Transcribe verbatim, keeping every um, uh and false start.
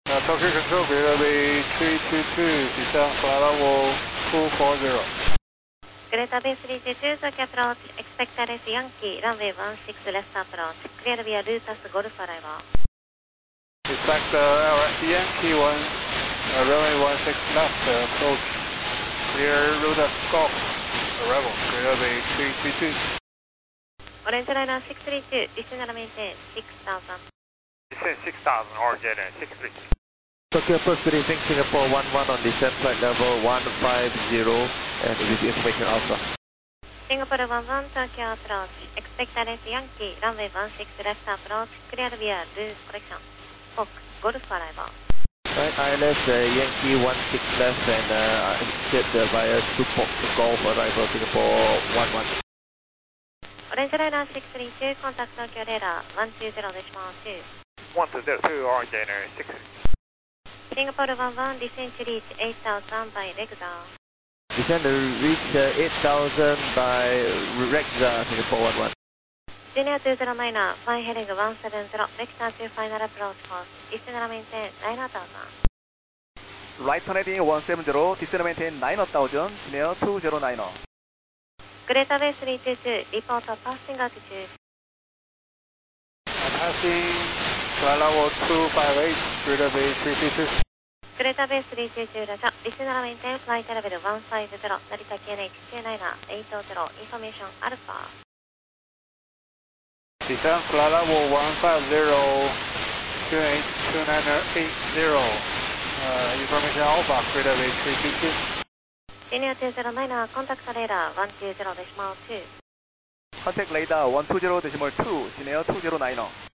Uh, Tokyo Control, Greater Bay three two two, descend flight level two four zero. Greater Bay three two two, Tokyo approach, expect R S Yankee, runway one six left approach, clear via Lutas Golf arrival. Expect uh, R S Yankee one, uh, runway one six left uh, approach, clear Lutas Golf arrival, Greater Bay three two two. Orange Liner six three two, descend and maintain six thousand. Descend six thousand, Orange Liner six three two. Tokyo First Briefing Singapore one one on descent flight level one five zero and with information Alpha. Singapore one one, Tokyo approach, expect R S Yankee, runway one six left approach, clear via Blue correction, Fox Golf arrival. Right, I L S uh, Yankee one six left and uh, exit uh, via Fox Golf arrival Singapore one one. Orange Liner six three two, contact Tokyo radar one two zero decimal two. one two zero two, Orange Liner six three two. Singapore one one, descend to reach eight thousand by Rexar. Descend to reach uh, eight thousand by Rexar, Singapore one one. Junior two zero nine, flying heading one seven zero, vector to final approach course, descend and maintain nine thousand. Right turn heading one seven zero, descend and maintain nine thousand, Junior two zero nine. Greater Bay three two two, report of passing altitude. Passing flight level two five eight, Greater Bay three two two. Greater Bay three two two, Roger. Descend and maintain flight level one five zero, Narita K N H two nine eight zero, information Alpha. Descend flight level one five zero, Q N H two nine eight zero, uh, information Alpha, Greater Bay three two two. Junior two zero nine, contact radar one two zero decimal two. Contact radar one two zero decimal two, Junior two zero nine.